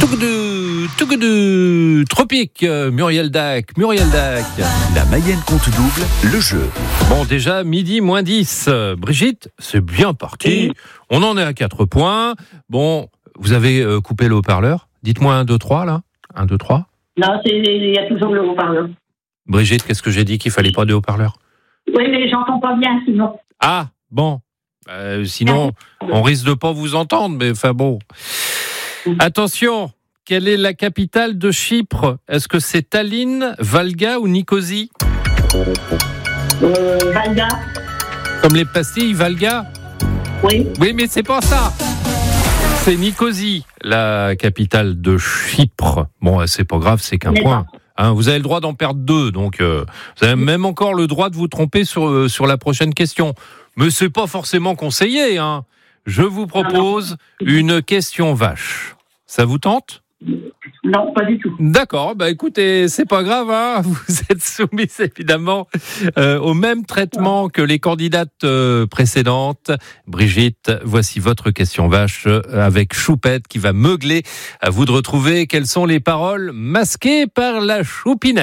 Tougoudou, Tropique, Muriel Dac. La Mayenne compte double, le jeu. Bon, déjà, midi moins 10. Brigitte, c'est bien parti. On en est à 4 points. Bon, vous avez coupé le haut-parleur. Dites-moi 1, 2, 3, là. 1, 2, 3. Non, il y a toujours le haut-parleur. Brigitte, qu'est-ce que j'ai dit qu'il fallait pas de haut-parleur? Oui, mais j'entends pas bien, sinon. Ah, bon. Sinon, on risque de pas vous entendre, mais enfin bon. Attention, quelle est la capitale de Chypre? Est-ce que c'est Tallinn, Valga ou Nicosie? Valga. Comme les pastilles, Valga? Oui. Oui, mais c'est pas ça. C'est Nicosie, la capitale de Chypre. Bon, c'est pas grave, c'est qu'un point. Hein, vous avez le droit d'en perdre 2, donc vous avez même encore le droit de vous tromper sur la prochaine question. Mais c'est pas forcément conseillé. Hein. Je vous propose une question vache. Ça vous tente ? Non, pas du tout. D'accord, bah écoutez, c'est pas grave, hein. Vous êtes soumis évidemment au même traitement que les candidates précédentes. Brigitte, voici votre question vache avec Choupette qui va meugler. À vous de retrouver quelles sont les paroles masquées par la choupinette.